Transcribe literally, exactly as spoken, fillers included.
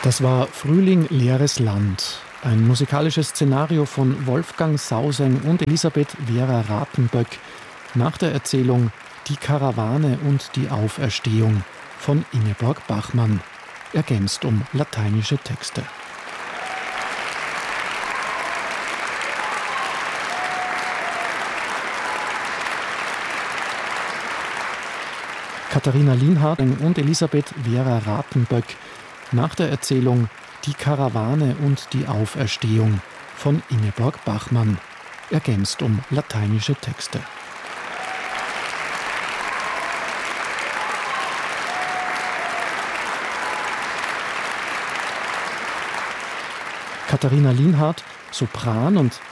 Das war Frühling, leeres Land. Ein musikalisches Szenario von Wolfgang Sauseng und Elisabeth Vera Ratenböck nach der Erzählung Die Karawane und die Auferstehung von Ingeborg Bachmann, ergänzt um lateinische Texte. Katharina Lienhardt und Elisabeth Vera Ratenböck nach der Erzählung Die Karawane und die Auferstehung von Ingeborg Bachmann, ergänzt um lateinische Texte. Katharina Lienhardt, Sopran, und